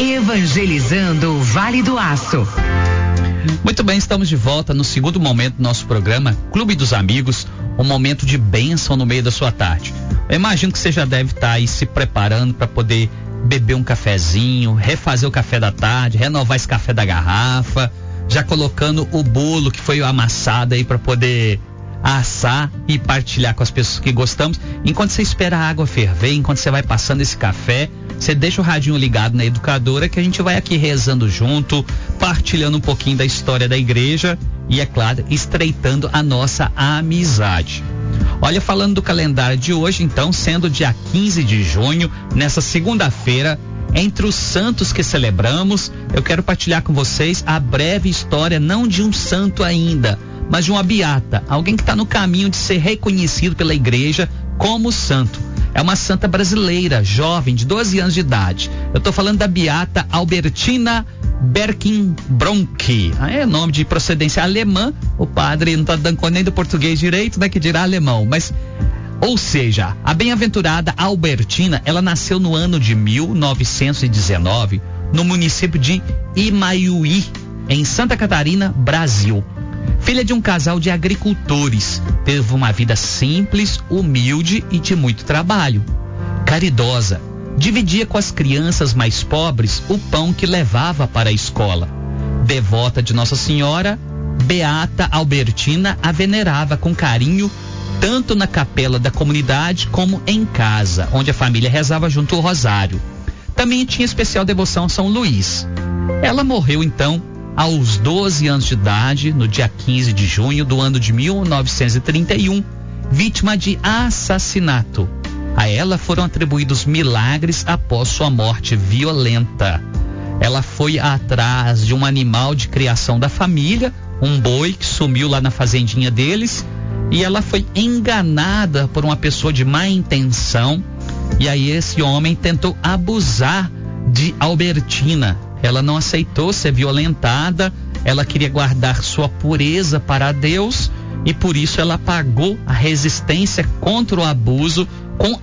Evangelizando o Vale do Aço. Muito bem, estamos de volta no segundo momento do nosso programa Clube dos Amigos, um momento de bênção no meio da sua tarde. Eu imagino que você já deve estar aí se preparando para poder beber um cafezinho, refazer o café da tarde, renovar esse café da garrafa, já colocando o bolo que foi amassado aí para poder assar e partilhar com as pessoas que gostamos. Enquanto você espera a água ferver, enquanto você vai passando esse café, você deixa o radinho ligado na educadora que a gente vai aqui rezando junto, partilhando um pouquinho da história da igreja e, é claro, estreitando a nossa amizade. Olha, falando do calendário de hoje, então, sendo dia 15 de junho, nessa segunda-feira, entre os santos que celebramos, eu quero partilhar com vocês a breve história, não de um santo ainda, mas de uma beata, alguém que está no caminho de ser reconhecido pela igreja como santo. É uma santa brasileira, jovem, de 12 anos de idade. Eu estou falando da beata Albertina Berkenbronck. É nome de procedência alemã. O padre não está dando conta nem do português direito, né, que dirá alemão. Mas, ou seja, a bem-aventurada Albertina, ela nasceu no ano de 1919, no município de Imaiuí, em Santa Catarina, Brasil. Filha de um casal de agricultores, teve uma vida simples, humilde e de muito trabalho. Caridosa, dividia com as crianças mais pobres o pão que levava para a escola. Devota de Nossa Senhora, Beata Albertina a venerava com carinho, tanto na capela da comunidade como em casa, onde a família rezava junto ao rosário. Também tinha especial devoção a São Luís. Ela morreu então aos 12 anos de idade, no dia 15 de junho do ano de 1931, vítima de assassinato. A ela foram atribuídos milagres após sua morte violenta. Ela foi atrás de um animal de criação da família, um boi que sumiu lá na fazendinha deles, e ela foi enganada por uma pessoa de má intenção, e aí esse homem tentou abusar de Albertina. Ela não aceitou ser violentada, ela queria guardar sua pureza para Deus e por isso ela pagou a resistência contra o abuso